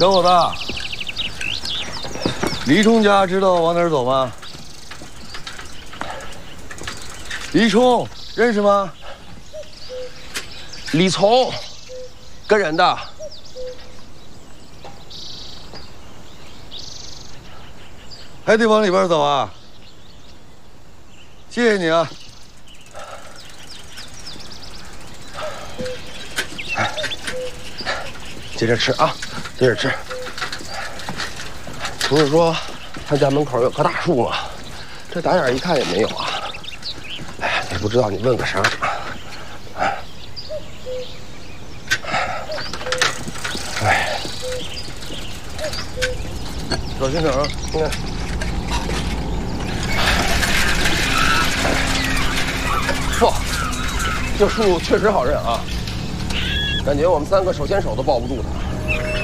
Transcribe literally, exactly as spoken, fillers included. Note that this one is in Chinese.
小伙子，李冲家知道往哪儿走吗？李冲认识吗？ 李从，跟人的。 还得往里边走啊！谢谢你啊。 接着吃啊，接着吃。不是说他家门口有棵大树吗？这打眼一看也没有啊。哎呀，也不知道你问个啥。哎，小心点啊！你看，嚯，这树确实好认啊。感觉我们三个手牵手都抱不住他。